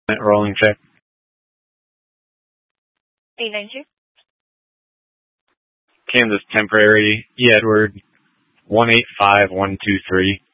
rolling check. 892. Kansas temporary, E. Edward, 185123.